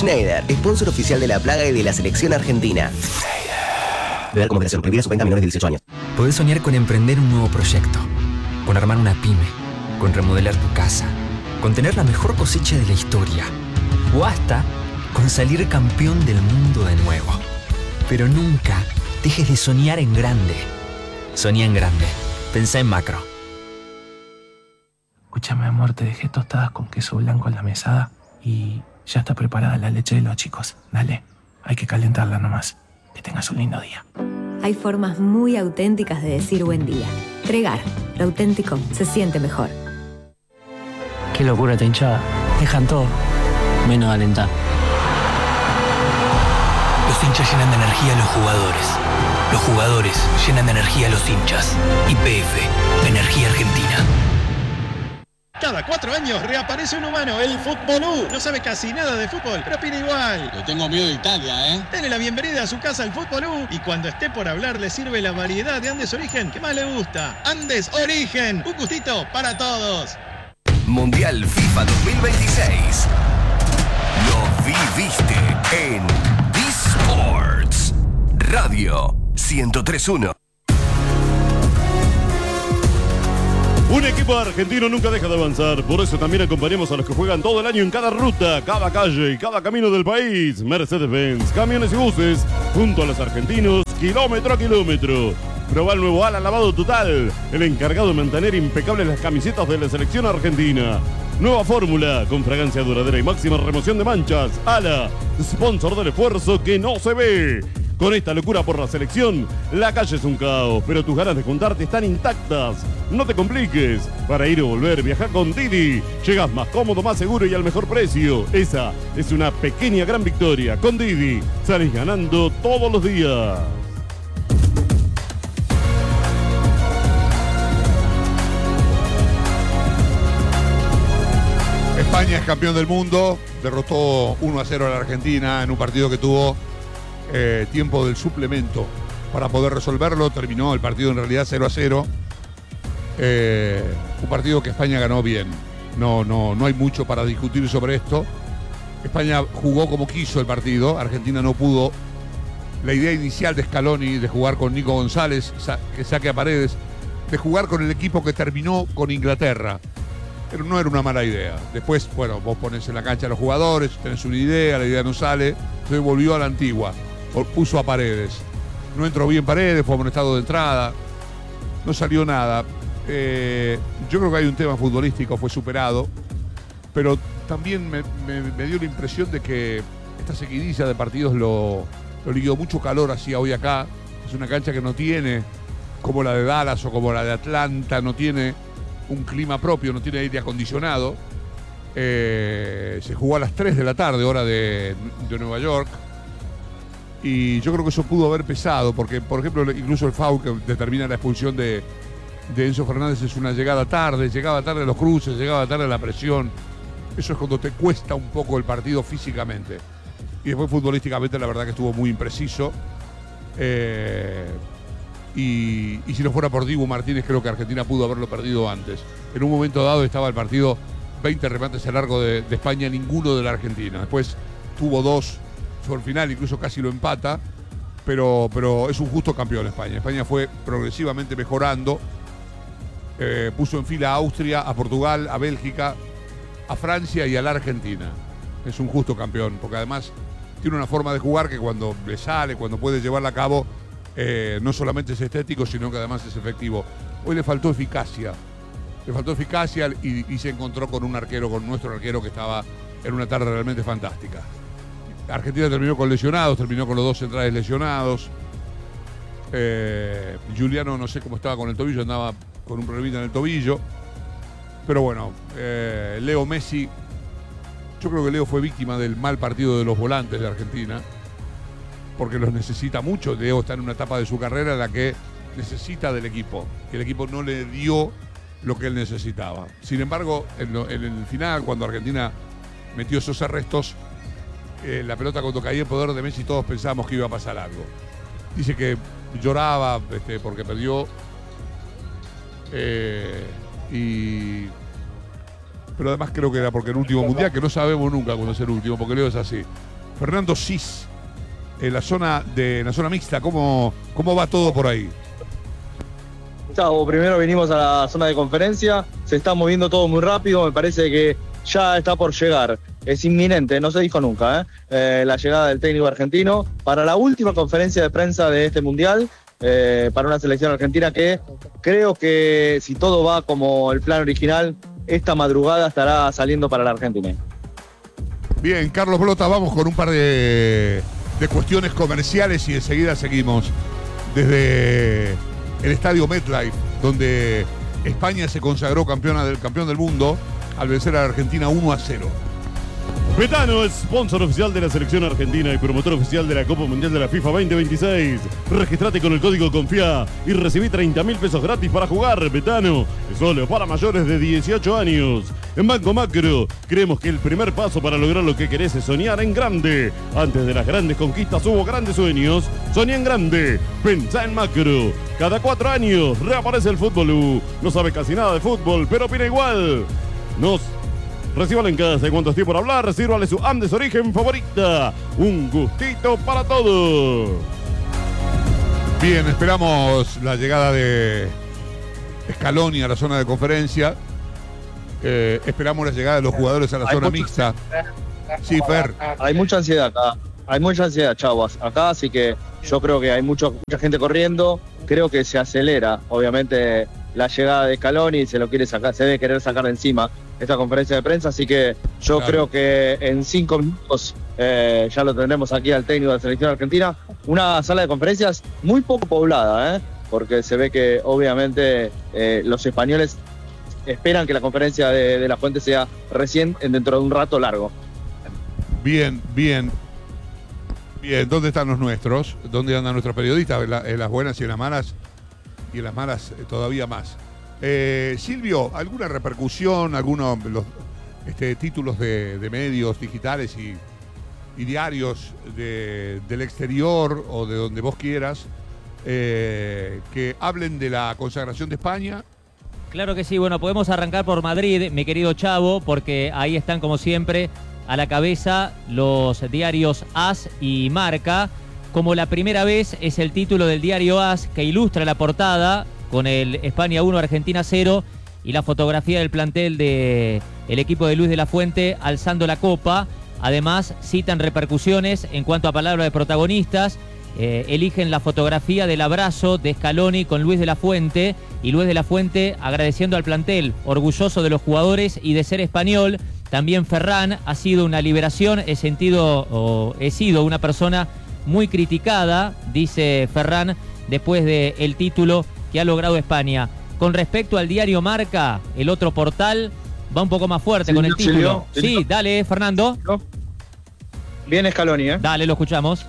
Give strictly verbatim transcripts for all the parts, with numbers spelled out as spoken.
Schneider, sponsor oficial de La Plaga y de la selección argentina. Beber como moderación, prohibida su venta a menores de dieciocho años. Podés soñar con emprender un nuevo proyecto, con armar una pyme, con remodelar tu casa, con tener la mejor cosecha de la historia, o hasta con salir campeón del mundo de nuevo. Pero nunca dejes de soñar en grande. Soñá en grande. Pensá en macro. Escúchame, amor, te dejé tostadas con queso blanco en la mesada y ya está preparada la leche de los chicos. Dale, hay que calentarla nomás. Que tengas un lindo día. Hay formas muy auténticas de decir buen día. Tregar, lo auténtico se siente mejor. Qué locura esta hinchada. Dejan todo, menos alentar. Los hinchas llenan de energía a los jugadores. Los jugadores llenan de energía a los hinchas. Y P F, Energía Argentina. Cada cuatro años reaparece un humano, el Futbolú. No sabe casi nada de fútbol, pero opina igual. Le tengo miedo de Italia, ¿eh? Denle la bienvenida a su casa al Futbolú y cuando esté por hablar le sirve la variedad de Andes Origen que más le gusta. Andes Origen, un gustito para todos. Mundial FIFA dos mil veintiséis. Lo viviste en eSports Radio ciento tres punto uno. Un equipo argentino nunca deja de avanzar, por eso también acompañamos a los que juegan todo el año en cada ruta, cada calle y cada camino del país. Mercedes-Benz, camiones y buses, junto a los argentinos, kilómetro a kilómetro. Probá el nuevo Ala Lavado Total, el encargado de mantener impecables las camisetas de la selección argentina. Nueva fórmula, con fragancia duradera y máxima remoción de manchas. Ala, sponsor del esfuerzo que no se ve. Con esta locura por la selección, la calle es un caos, pero tus ganas de juntarte están intactas. No te compliques. Para ir o volver, viaja con Didi. Llegas más cómodo, más seguro y al mejor precio. Esa es una pequeña gran victoria. Con Didi, salís ganando todos los días. España es campeón del mundo. Derrotó uno a cero a la Argentina en un partido que tuvo Eh, tiempo del suplemento para poder resolverlo. Terminó el partido en realidad cero a cero. Eh, un partido que España ganó bien. No, no, no hay mucho para discutir sobre esto. España jugó como quiso el partido. Argentina no pudo. La idea inicial de Scaloni de jugar con Nico González, que saque a Paredes, de jugar con el equipo que terminó con Inglaterra, pero no era una mala idea. Después, bueno, vos pones en la cancha a los jugadores, tenés una idea, la idea no sale, entonces volvió a la antigua. Puso a Paredes. No entró bien Paredes, fue amonestado de entrada. No salió nada. Eh, yo creo que hay un tema futbolístico, fue superado. Pero también me, me, me dio la impresión de que esta seguidilla de partidos lo, lo liquidó mucho calor hacia hoy acá. Es una cancha que no tiene, como la de Dallas o como la de Atlanta, no tiene un clima propio, no tiene aire acondicionado. Eh, se jugó a las tres de la tarde, hora de, de Nueva York. Y yo creo que eso pudo haber pesado, porque, por ejemplo, incluso el foul que determina la expulsión de, de Enzo Fernández es una llegada tarde, llegaba tarde a los cruces, llegaba tarde a la presión. Eso es cuando te cuesta un poco el partido físicamente. Y después futbolísticamente la verdad que estuvo muy impreciso. Eh, y, y si no fuera por Dibu Martínez, creo que Argentina pudo haberlo perdido antes. En un momento dado estaba el partido veinte remates a largo de, de España, ninguno de la Argentina. Después tuvo dos. Por el final incluso casi lo empata, pero, pero es un justo campeón España. España fue progresivamente mejorando, eh, puso en fila a Austria, a Portugal, a Bélgica, a Francia y a la Argentina. Es un justo campeón, porque además tiene una forma de jugar que cuando le sale, cuando puede llevarla a cabo, eh, no solamente es estético, sino que además es efectivo. Hoy le faltó eficacia, le faltó eficacia y, y se encontró con un arquero, con nuestro arquero que estaba en una tarde realmente fantástica. Argentina terminó con lesionados, terminó con los dos centrales lesionados. Eh, Juliano no sé cómo estaba con el tobillo, andaba con un problemita en el tobillo. Pero bueno, eh, Leo Messi, yo creo que Leo fue víctima del mal partido de los volantes de Argentina, porque los necesita mucho. Leo está en una etapa de su carrera en la que necesita del equipo, que el equipo no le dio lo que él necesitaba. Sin embargo, en, lo, en el final, cuando Argentina metió esos arrestos, Eh, la pelota cuando caía en poder de Messi todos pensábamos que iba a pasar algo. Dice que lloraba este, porque perdió eh, y pero además creo que era porque el último mundial, que no sabemos nunca cuándo es el último, porque Leo es así. Fernando Cis, en la zona de en la zona mixta, ¿cómo, cómo va todo por ahí? Chavo, primero venimos a la zona de conferencia, se está moviendo todo muy rápido, me parece que ya está por llegar, es inminente, no se dijo nunca, ¿eh? Eh, la llegada del técnico argentino para la última conferencia de prensa de este mundial, eh, para una selección argentina que creo que si todo va como el plan original, esta madrugada estará saliendo para la Argentina. Bien, Carlos Blota, vamos con un par de, de cuestiones comerciales y enseguida seguimos desde el estadio MetLife, donde España se consagró campeona del, campeón del mundo al vencer a la Argentina uno a cero. Betano es sponsor oficial de la selección argentina y promotor oficial de la Copa Mundial de la FIFA veinte veintiséis. Registrate con el código CONFIA y recibí treinta mil pesos gratis para jugar. Betano es solo para mayores de dieciocho años. En Banco Macro creemos que el primer paso para lograr lo que querés es soñar en grande. Antes de las grandes conquistas hubo grandes sueños. Soñá en grande. Pensá en Macro. Cada cuatro años reaparece el fútbol U. No sabe casi nada de fútbol, pero opina igual. Nos Recíbalo en casa y cuando esté por hablar, sírvale su Andes Origen favorita. Un gustito para todos. Bien, esperamos la llegada de Scaloni a la zona de conferencia. Eh, esperamos la llegada de los jugadores a la Hay zona mucho... mixta. Sí, Fer. Hay mucha ansiedad acá. Hay mucha ansiedad, chavos, acá, así que yo creo que hay mucho, mucha gente corriendo. Creo que se acelera, obviamente, la llegada de Scaloni, se lo quiere sacar, se debe querer sacar de encima esta conferencia de prensa, así que yo claro. creo que en cinco minutos eh, ya lo tendremos aquí al técnico de la selección argentina. Una sala de conferencias muy poco poblada, ¿eh? Porque se ve que obviamente eh, los españoles esperan que la conferencia de, de La Fuente sea recién dentro de un rato largo. Bien, bien. Bien, ¿dónde están los nuestros? ¿Dónde andan nuestros periodistas? En, la, en las buenas y en las malas, y en las malas eh, todavía más. Eh, Silvio, ¿alguna repercusión, algunos los este, títulos de, de medios digitales y, y diarios de, del exterior o de donde vos quieras eh, que hablen de la consagración de España? Claro que sí, bueno, podemos arrancar por Madrid, mi querido Chavo, porque ahí están como siempre a la cabeza los diarios AS y Marca. Como la primera vez es el título del diario AS que ilustra la portada con el España uno, Argentina cero y la fotografía del plantel del equipo de Luis de la Fuente alzando la copa. Además, citan repercusiones en cuanto a palabras de protagonistas. Eh, eligen la fotografía del abrazo de Scaloni con Luis de la Fuente y Luis de la Fuente agradeciendo al plantel, orgulloso de los jugadores y de ser español. También Ferran: ha sido una liberación, he sentido o he sido una persona muy criticada, dice Ferran, después del título que ha logrado España. Con respecto al diario Marca, el otro portal va un poco más fuerte sí, con el título. Sí, sí, dale, Fernando. Bien Scaloni, ¿eh? Dale, lo escuchamos.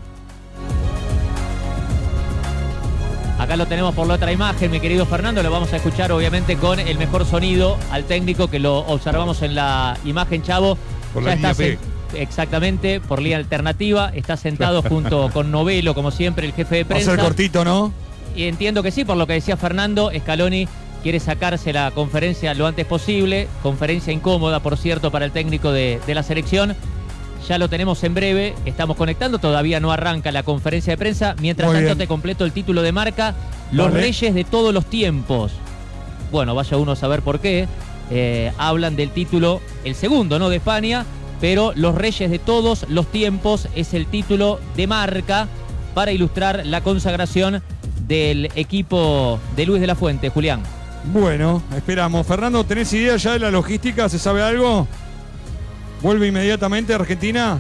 Acá lo tenemos por la otra imagen, mi querido Fernando. Lo vamos a escuchar, obviamente, con el mejor sonido al técnico, que lo observamos en la imagen, Chavo. Por la línea P. Exactamente, por línea alternativa. Está sentado junto con Novelo, como siempre, el jefe de prensa. Va a ser cortito, ¿no? Y entiendo que sí, por lo que decía Fernando. Scaloni quiere sacarse la conferencia lo antes posible. Conferencia incómoda, por cierto, para el técnico de, de la selección. Ya lo tenemos en breve, estamos conectando, todavía no arranca la conferencia de prensa. Mientras Muy tanto bien. Te completo el título de Marca: Los Dale. Reyes de todos los tiempos. Bueno, vaya uno a saber por qué. Eh, hablan del título, el segundo, ¿no?, de España, pero Los Reyes de todos los tiempos es el título de Marca para ilustrar la consagración del equipo de Luis de la Fuente. Julián. Bueno, esperamos. Fernando, ¿tenés idea ya de la logística? ¿Se sabe algo? ¿Vuelve inmediatamente a Argentina?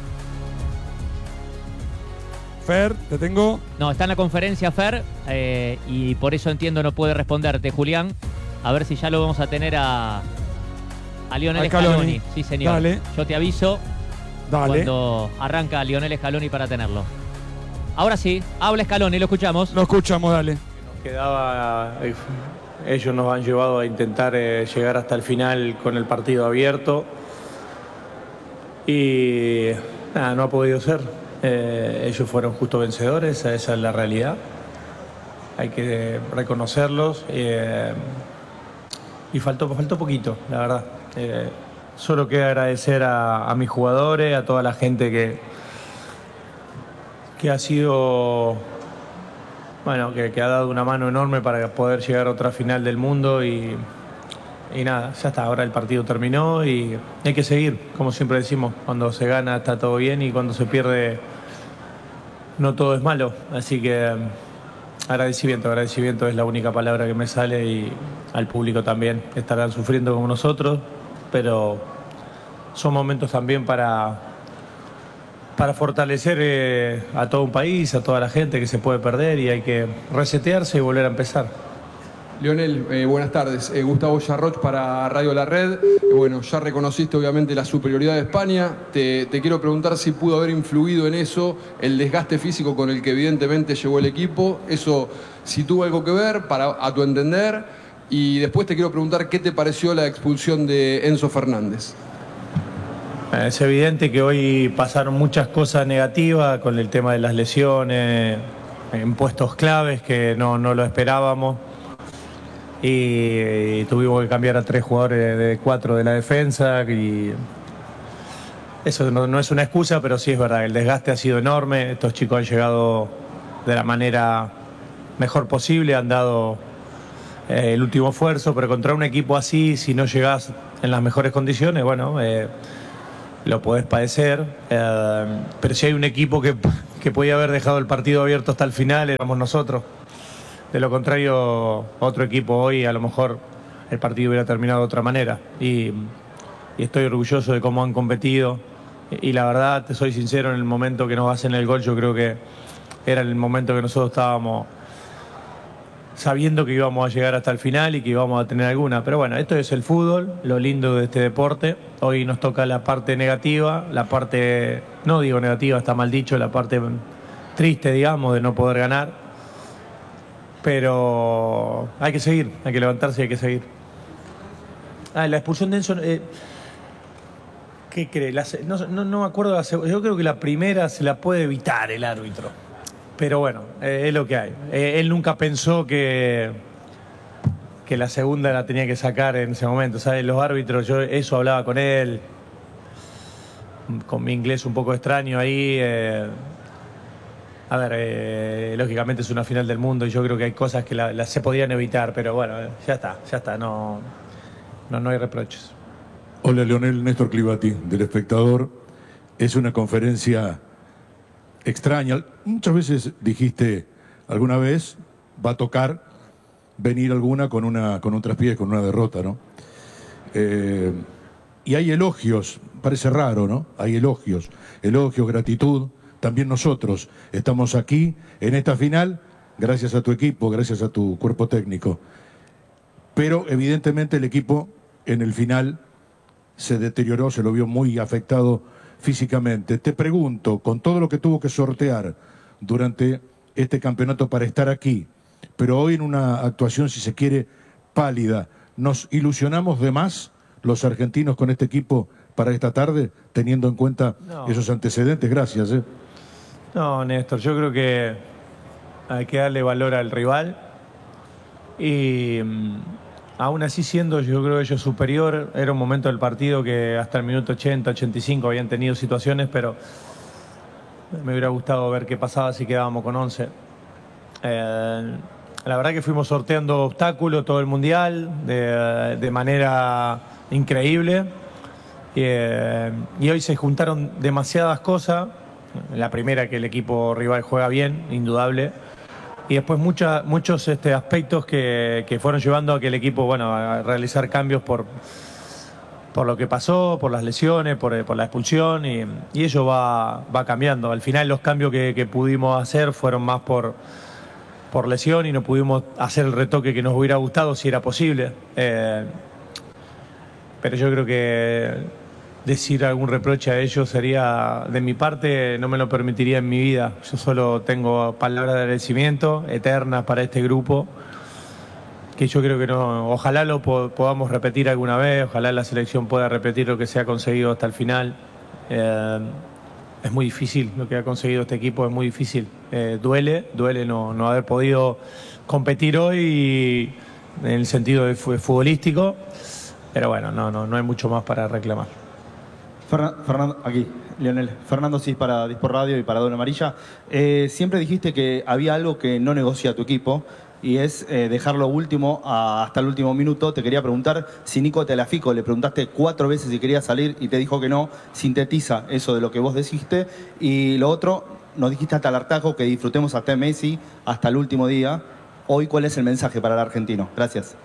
Fer, ¿te tengo? No, está en la conferencia Fer, eh, y por eso entiendo no puede responderte, Julián. A ver si ya lo vamos a tener a, a Lionel Scaloni. Sí, señor. Dale. Yo te aviso Dale. cuando arranca Lionel Scaloni para tenerlo. Ahora sí, habla Scaloni, lo escuchamos. Lo escuchamos, dale. Nos quedaba... Ellos nos han llevado a intentar eh, llegar hasta el final con el partido abierto. Y nada, no ha podido ser. Eh, ellos fueron justo vencedores, esa es la realidad. Hay que reconocerlos. Eh, y faltó, faltó poquito, la verdad. Eh, solo queda agradecer a, a mis jugadores, a toda la gente que, que ha sido, bueno, que, que ha dado una mano enorme para poder llegar a otra final del mundo y, y nada, ya está, ahora el partido terminó y hay que seguir, como siempre decimos, cuando se gana está todo bien y cuando se pierde no todo es malo, así que agradecimiento, agradecimiento es la única palabra que me sale y al público también, estarán sufriendo como nosotros, pero son momentos también para, para fortalecer eh, a todo un país, a toda la gente que se puede perder y hay que resetearse y volver a empezar. Lionel, eh, buenas tardes. Eh, Gustavo Yarroch para Radio La Red. Eh, bueno, ya reconociste obviamente la superioridad de España. Te, te quiero preguntar si pudo haber influido en eso el desgaste físico con el que evidentemente llegó el equipo. Eso, si tuvo algo que ver, para, a tu entender. Y después te quiero preguntar qué te pareció la expulsión de Enzo Fernández. Es evidente que hoy pasaron muchas cosas negativas con el tema de las lesiones, en puestos claves que no, no lo esperábamos. Y, y tuvimos que cambiar a tres jugadores de cuatro de la defensa y eso no, no es una excusa, pero sí es verdad, el desgaste ha sido enorme, estos chicos han llegado de la manera mejor posible, han dado eh, el último esfuerzo, pero contra un equipo así, si no llegás en las mejores condiciones, bueno, eh, lo podés padecer, eh, pero si hay un equipo que, que podía haber dejado el partido abierto hasta el final, éramos nosotros. De lo contrario, otro equipo hoy a lo mejor el partido hubiera terminado de otra manera. Y, y estoy orgulloso de cómo han competido. Y, y la verdad, te soy sincero, en el momento que nos hacen el gol, yo creo que era el momento que nosotros estábamos sabiendo que íbamos a llegar hasta el final y que íbamos a tener alguna. Pero bueno, esto es el fútbol, lo lindo de este deporte. Hoy nos toca la parte negativa, la parte, no digo negativa, está mal dicho, la parte triste, digamos, de no poder ganar. Pero hay que seguir, hay que levantarse y hay que seguir. Ah, la expulsión de Enzo, eh, ¿qué cree? La, no, no, no me acuerdo, la, yo creo que la primera se la puede evitar el árbitro. Pero bueno, eh, es lo que hay. Eh, él nunca pensó que, que la segunda la tenía que sacar en ese momento. ¿Sabes? Los árbitros, yo eso hablaba con él, con mi inglés un poco extraño ahí. Eh, A ver, eh, lógicamente es una final del mundo y yo creo que hay cosas que la, la se podían evitar, pero bueno, eh, ya está, ya está, no, no, no hay reproches. Hola Leonel, Néstor Clivati, del Espectador. Es una conferencia extraña. Muchas veces dijiste, alguna vez va a tocar venir alguna con, una, con un traspié, con una derrota, ¿no? Eh, y hay elogios, parece raro, ¿no? Hay elogios, elogios, gratitud. También nosotros estamos aquí en esta final gracias a tu equipo, gracias a tu cuerpo técnico. Pero evidentemente el equipo en el final se deterioró, se lo vio muy afectado físicamente. Te pregunto, con todo lo que tuvo que sortear durante este campeonato para estar aquí, pero hoy en una actuación, si se quiere, pálida, ¿nos ilusionamos de más los argentinos con este equipo para esta tarde, teniendo en cuenta no. esos antecedentes? Gracias. ¿eh? No, Néstor, yo creo que hay que darle valor al rival y um, aún así siendo yo creo ellos superior, era un momento del partido que hasta el minuto ochenta, ochenta y cinco habían tenido situaciones, pero me hubiera gustado ver qué pasaba si quedábamos con once. Eh, la verdad que fuimos sorteando obstáculos todo el Mundial de, de manera increíble y, eh, y hoy se juntaron demasiadas cosas. La primera, que el equipo rival juega bien, indudable. Y después mucha, muchos este, aspectos que, que fueron llevando a que el equipo, bueno, a realizar cambios por, por lo que pasó, por las lesiones, por, por la expulsión. Y, y ello va, va cambiando. Al final los cambios que, que pudimos hacer fueron más por, por lesión y no pudimos hacer el retoque que nos hubiera gustado si era posible. Eh, pero yo creo que decir algún reproche a ellos sería, de mi parte, no me lo permitiría en mi vida. Yo solo tengo palabras de agradecimiento eternas para este grupo, que yo creo que no, ojalá lo po podamos repetir alguna vez, ojalá la selección pueda repetir lo que se ha conseguido hasta el final. Eh, es muy difícil lo que ha conseguido este equipo, es muy difícil. Eh, duele, duele no, no haber podido competir hoy en el sentido de futbolístico. pero bueno, no, no, no hay mucho más para reclamar. Fernando, aquí, Lionel. Fernando Cis para Dispor Radio y para Doble Amarilla. Eh, siempre dijiste que había algo que no negocia tu equipo y es eh, dejarlo último a, hasta el último minuto. Te quería preguntar si Nico Tagliafico le preguntaste cuatro veces si quería salir y te dijo que no. Sintetiza eso de lo que vos dijiste. Y lo otro, nos dijiste hasta el hartazgo que disfrutemos hasta Messi hasta el último día. Hoy, ¿cuál es el mensaje para el argentino? Gracias.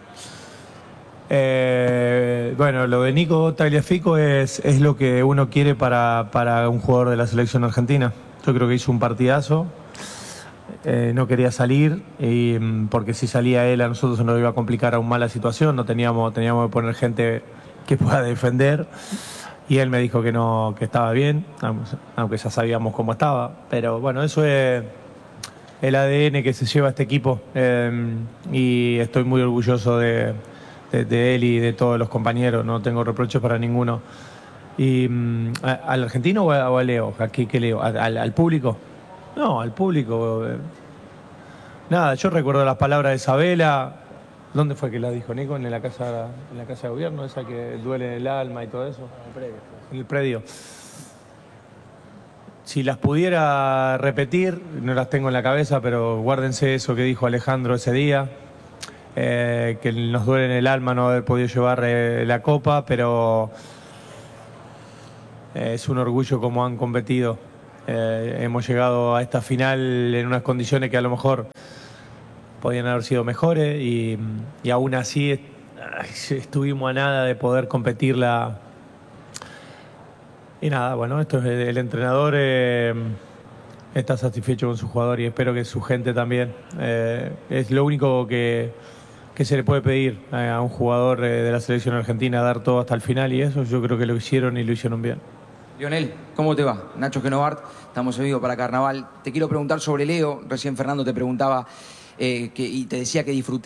Eh, bueno, lo de Nico Tagliafico es, es lo que uno quiere para, para un jugador de la selección argentina. Yo creo que hizo un partidazo, eh, no quería salir, y, porque si salía él a nosotros se nos iba a complicar aún más la situación, no teníamos, teníamos que poner gente que pueda defender, y él me dijo que, no, que estaba bien, aunque ya sabíamos cómo estaba, pero bueno, eso es el A D N que se lleva este equipo, eh, y estoy muy orgulloso de... De, de él y de todos los compañeros, no tengo reproches para ninguno. Y mm, a, ¿al argentino o a, o a Leo? ¿A qué, qué Leo? ¿A, al, ¿Al público? No, al público. Eh. Nada, yo recuerdo las palabras de Isabela. ¿Dónde fue que la dijo Nico? En la casa, en la casa de gobierno, esa que duele en el alma y todo eso. En el predio. En el predio. Si las pudiera repetir, no las tengo en la cabeza, pero guárdense eso que dijo Alejandro ese día. Eh, que nos duele en el alma no haber podido llevar eh, la copa, pero eh, es un orgullo cómo han competido. Eh, hemos llegado a esta final en unas condiciones que a lo mejor podían haber sido mejores y, y aún así est estuvimos a nada de poder competirla. Y nada, bueno, esto es el entrenador. Eh, está satisfecho con su jugador y espero que su gente también. Eh, es lo único que, que se le puede pedir a un jugador de la selección argentina, dar todo hasta el final, y eso yo creo que lo hicieron y lo hicieron bien. Lionel, ¿cómo te va? Nacho Genovart, estamos en vivo para Carnaval. Te quiero preguntar sobre Leo. Recién Fernando te preguntaba eh, que, y te decía que disfruté